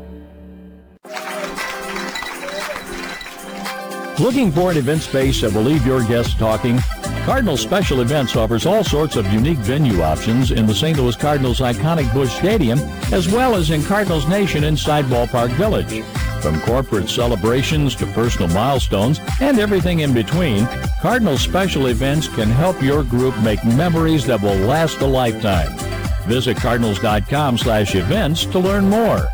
Looking for an event space that will leave your guests talking? Cardinals Special Events offers all sorts of unique venue options in the Saint Louis Cardinals' iconic Busch Stadium, as well as in Cardinals Nation inside Ballpark Village. From corporate celebrations to personal milestones and everything in between, Cardinals Special Events can help your group make memories that will last a lifetime. Visit cardinals dot com slash events to learn more.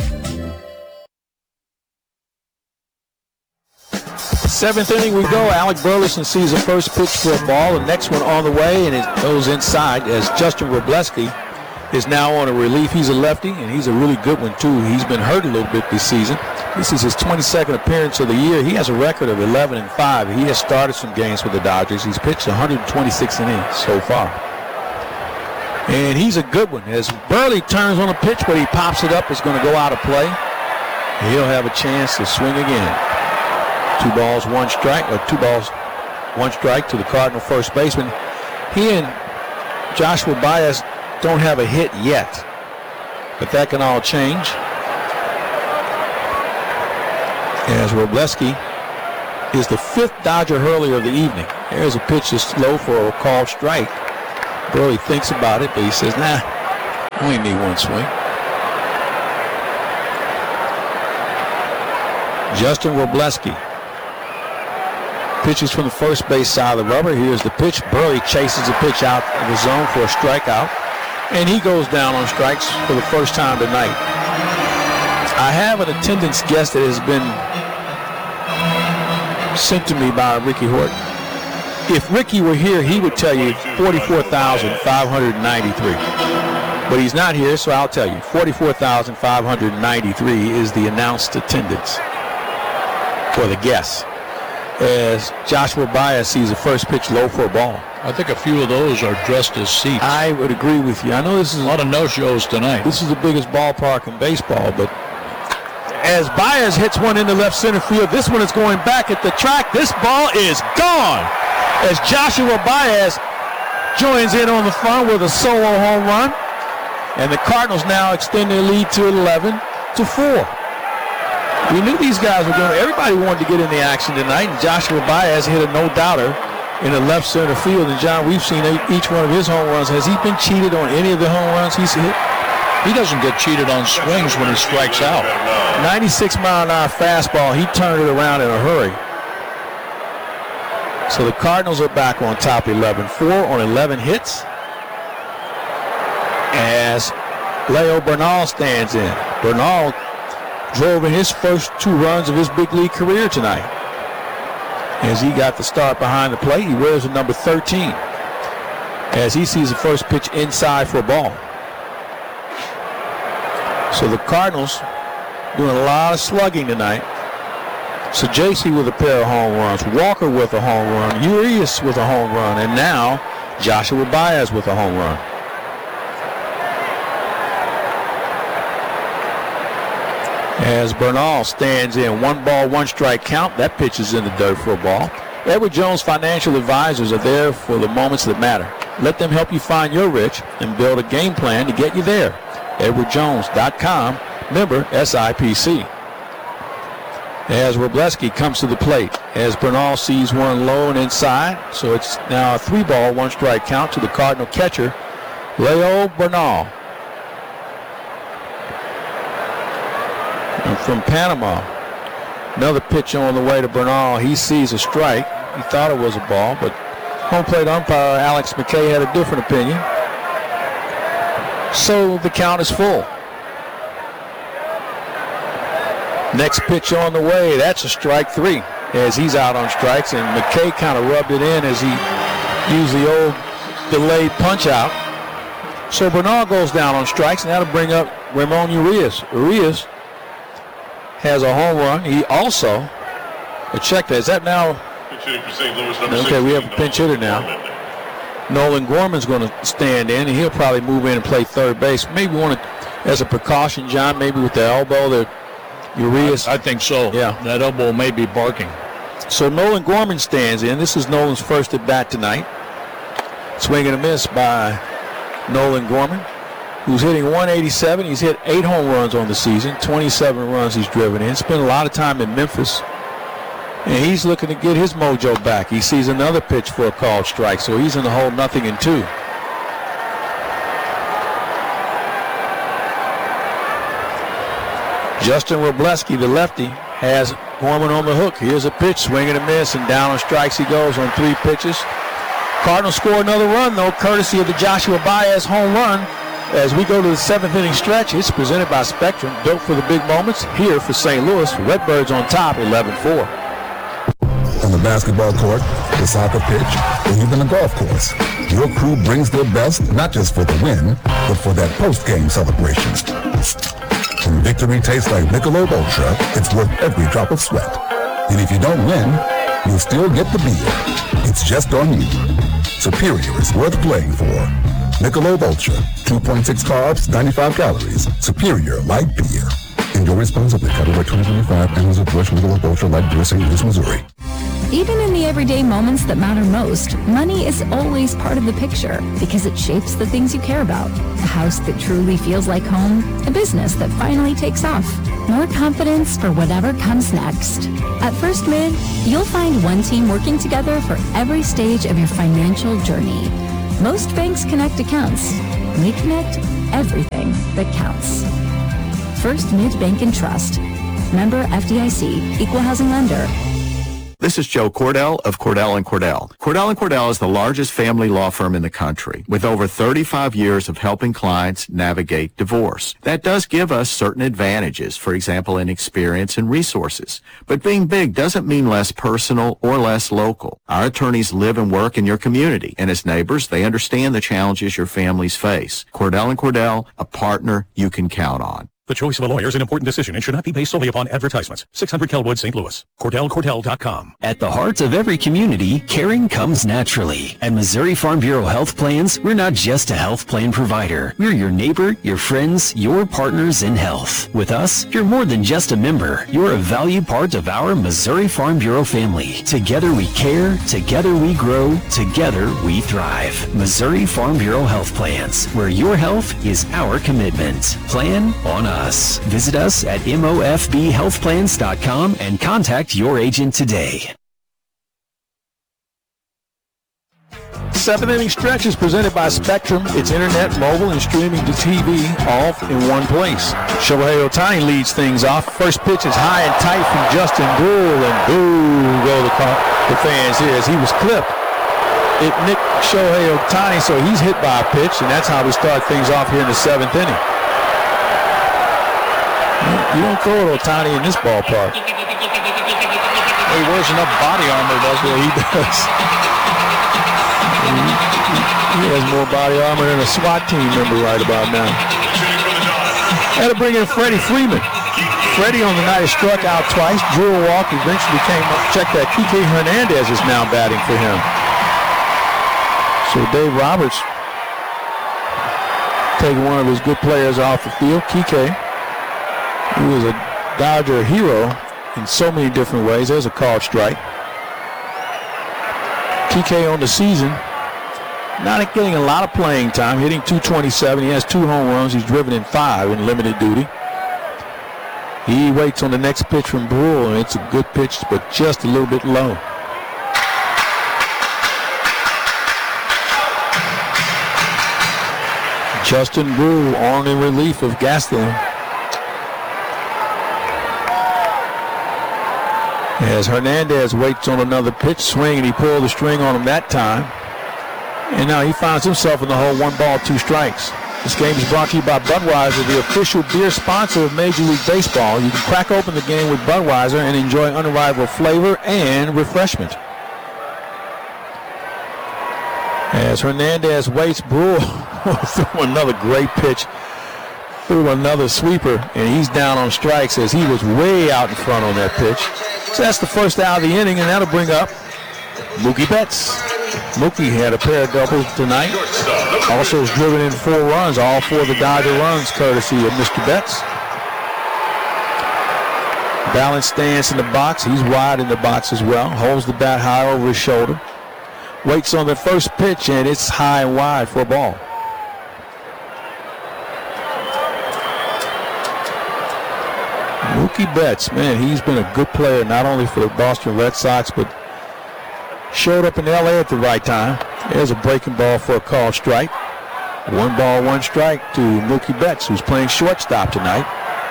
Seventh inning we go. Alec Burleson sees the first pitch for a ball. The next one on the way, and it goes inside as Justin Wroblewski is now on a relief. He's a lefty, and he's a really good one, too. He's been hurt a little bit this season. This is his twenty-second appearance of the year. He has a record of eleven and five. He has started some games with the Dodgers. He's pitched one hundred twenty-six innings so far. And he's a good one. As Burley turns on a pitch, but he pops it up, it's going to go out of play. He'll have a chance to swing again. Two balls, one strike, or two balls, one strike to the Cardinal first baseman. He and Joshua Baez don't have a hit yet, but that can all change. As Robleski is the fifth Dodger hurler of the evening. There's a pitch that's low for a called strike. Burley thinks about it, but he says, nah, only need one swing. Justin Robleski pitches from the first base side of the rubber. Here's the pitch. Burley chases the pitch out of the zone for a strikeout, and he goes down on strikes for the first time tonight. I have an attendance guest that has been sent to me by Ricky Horton. If Ricky were here, he would tell you forty-four thousand five hundred ninety-three. But he's not here, so I'll tell you. forty-four thousand five hundred ninety-three is the announced attendance for the guests. As Joshua Baez sees the first pitch low for a ball. I think a few of those are dressed as seats. I would agree with you. I know this is a lot of no-shows tonight. This is the biggest ballpark in baseball, but as Baez hits one into left center field, this one is going back at the track. This ball is gone. As Joshua Baez joins in on the fun with a solo home run. And the Cardinals now extend their lead to eleven to four. We knew these guys were going to, everybody wanted to get in the action tonight, and Joshua Baez hit a no-doubter in the left center field. And John, we've seen each one of his home runs. Has he been cheated on any of the home runs he's hit? He doesn't get cheated on swings when he strikes out. ninety-six mile an hour fastball, he turned it around in a hurry. So the Cardinals are back on top eleven four on eleven hits. As Leo Bernal stands in. Bernal drove in his first two runs of his big league career tonight. As he got the start behind the plate, he wears the number thirteen. As he sees the first pitch inside for a ball. So the Cardinals doing a lot of slugging tonight. So J C with a pair of home runs, Walker with a home run, Urias with a home run, and now Joshua Baez with a home run. As Bernal stands in, one ball, one strike count. That pitch is in the dirt for a ball. Edward Jones Financial Advisors are there for the moments that matter. Let them help you find your rich and build a game plan to get you there. edward jones dot com, member S I P C. As Robleski comes to the plate, as Bernal sees one low and inside, so it's now a three ball, one strike count to the Cardinal catcher, Leo Bernal. And from Panama, another pitch on the way to Bernal. He sees a strike. He thought it was a ball, but home plate umpire Alex McKay had a different opinion. So the count is full. Next pitch on the way, that's a strike three as he's out on strikes, and McKay kind of rubbed it in as he used the old delayed punch out. So Bernal goes down on strikes, and that'll bring up Ramon Urias. Urias has a home run. He also, check that, is that now? Okay, we have a pinch hitter now. Nolan Gorman's going to stand in, and he'll probably move in and play third base. Maybe want to, as a precaution, John, maybe with the elbow that Urias. I, I think so. Yeah. That elbow may be barking. So Nolan Gorman stands in. This is Nolan's first at bat tonight. Swing and a miss by Nolan Gorman, who's hitting one eighty-seven. He's hit eight home runs on the season, twenty-seven runs he's driven in. Spent a lot of time in Memphis. And he's looking to get his mojo back. He sees another pitch for a called strike, so he's in the hole nothing in two. Justin Robleski, the lefty, has Gorman on the hook. Here's a pitch, swing and a miss, and down on strikes he goes on three pitches. Cardinals score another run, though, courtesy of the Joshua Baez home run. As we go to the seventh inning stretch, it's presented by Spectrum, built for the big moments. Here for Saint Louis, Redbirds on top, eleven four. On the basketball court, the soccer pitch, or even the golf course, your crew brings their best not just for the win, but for that post-game celebration. When victory tastes like Michelob Ultra, it's worth every drop of sweat. And if you don't win, you'll still get the beer. It's just on you. Superior is worth playing for. Michelob Ultra, two point six carbs, ninety-five calories. Superior light beer. Enjoy responsibly. Copyright twenty twenty-five. Anheuser-Busch Michelob Ultra Light Beer, Saint Louis, Missouri. Even in the everyday moments that matter most, money is always part of the picture because it shapes the things you care about. A house that truly feels like home, a business that finally takes off, more confidence for whatever comes next. At First Mid, you'll find one team working together for every stage of your financial journey. Most banks connect accounts. We connect everything that counts. First Mid Bank and Trust. Member F D I C, Equal Housing Lender. This is Joe Cordell of Cordell and Cordell. Cordell and Cordell is the largest family law firm in the country with over thirty-five years of helping clients navigate divorce. That does give us certain advantages, for example, in experience and resources. But being big doesn't mean less personal or less local. Our attorneys live and work in your community, and as neighbors, they understand the challenges your families face. Cordell and Cordell, a partner you can count on. The choice of a lawyer is an important decision and should not be based solely upon advertisements. six hundred Kelwood, Saint Louis. Cordell Cordell dot com. At the heart of every community, caring comes naturally. At Missouri Farm Bureau Health Plans, we're not just a health plan provider. We're your neighbor, your friends, your partners in health. With us, you're more than just a member. You're a valued part of our Missouri Farm Bureau family. Together we care, together we grow, together we thrive. Missouri Farm Bureau Health Plans, where your health is our commitment. Plan on us. Us. Visit us at M O F B health plans dot com and contact your agent today. Seventh inning stretch is presented by Spectrum. It's internet, mobile, and streaming to T V all in one place. Shohei Ohtani leads things off. First pitch is high and tight from Justin Brule, and boo go the, the fans here as he was clipped. It nicked Shohei Ohtani, so he's hit by a pitch, and that's how we start things off here in the seventh inning. You don't throw it Ohtani in this ballpark. He wears enough body armor, does what he does. He has more body armor than a SWAT team member right about now. Had to bring in Freddie Freeman. Freddie on the night has struck out twice, drew a walk, eventually came up. Check that. Kike Hernandez is now batting for him. So Dave Roberts taking one of his good players off the field. Kike, who is a Dodger hero in so many different ways. There's a called strike. Kike on the season, not getting a lot of playing time, hitting two twenty-seven. He has two home runs. He's driven in five in limited duty. He waits on the next pitch from Brule, and it's a good pitch, but just a little bit low. Justin Brule on in relief of Gastelum. As Hernandez waits on another pitch swing, and he pulled the string on him that time. And now he finds himself in the hole, one ball, two strikes. This game is brought to you by Budweiser, the official beer sponsor of Major League Baseball. You can crack open the game with Budweiser and enjoy unrivaled flavor and refreshment. As Hernandez waits, Brule threw another great pitch, threw another sweeper, and he's down on strikes as he was way out in front on that pitch. So that's the first out of the inning, and that'll bring up Mookie Betts. Mookie had a pair of doubles tonight. Also has driven in four runs, all four of the Dodger runs, courtesy of Mister Betts. Balanced stance in the box. He's wide in the box as well. Holds the bat high over his shoulder. Waits on the first pitch, and it's high and wide for a ball. Mookie Betts, man, he's been a good player not only for the Boston Red Sox, but showed up in L A at the right time. There's a breaking ball for a called strike. One ball, one strike to Mookie Betts, who's playing shortstop tonight.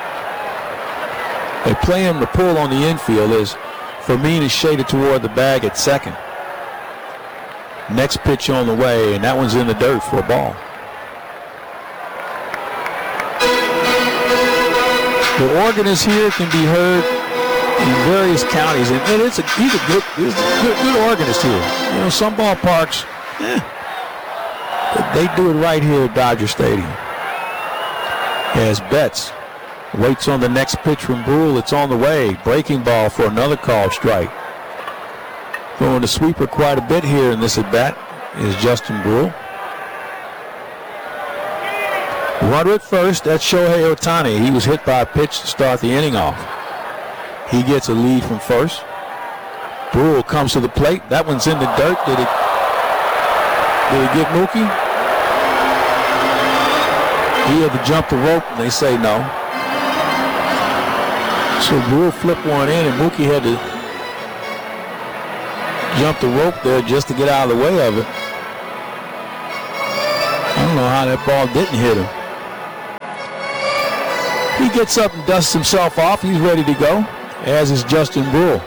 They play him to pull on the infield as Fermin is shaded toward the bag at second. Next pitch on the way, and that one's in the dirt for a ball. The organist here can be heard in various counties, and, and it's a he's a good he's a good, good organist here. You know, some ballparks, eh, they do it right here at Dodger Stadium. As Betts Waits on the next pitch from Brule. It's on the way. Breaking ball for another called strike. Throwing the sweeper quite a bit here in this at-bat is Justin Brule. Runner at first, that's Shohei Ohtani. He was hit by a pitch to start the inning off. He gets a lead from first. Brule comes to the plate. That one's in the dirt. Did it, did it get Mookie? He had to jump the rope, and they say no. So Brule flipped one in, and Mookie had to jump the rope there just to get out of the way of it. I don't know how that ball didn't hit him. He gets up and dusts himself off. He's ready to go, as is Justin Brule.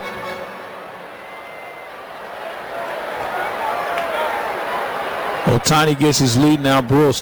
Ohtani gets his lead now. Brule